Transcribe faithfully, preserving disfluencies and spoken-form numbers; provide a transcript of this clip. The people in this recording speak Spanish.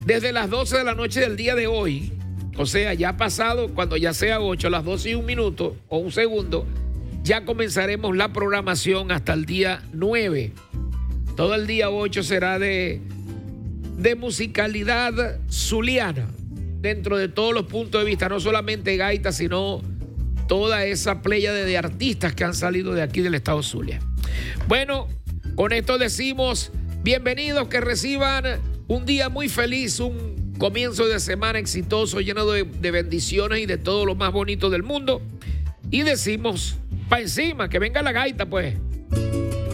Desde las doce de la noche del día de hoy, o sea, ya pasado, cuando ya sea ocho, las doce y un minuto o un segundo, ya comenzaremos la programación hasta el día nueve. Todo el día ocho será de, de musicalidad zuliana, dentro de todos los puntos de vista, no solamente gaita, sino toda esa pléyade de artistas que han salido de aquí del estado Zulia. Bueno, con esto decimos bienvenidos, que reciban un día muy feliz, un comienzo de semana exitoso, lleno de, de bendiciones y de todo lo más bonito del mundo. Y decimos, pa' encima, que venga la gaita, pues.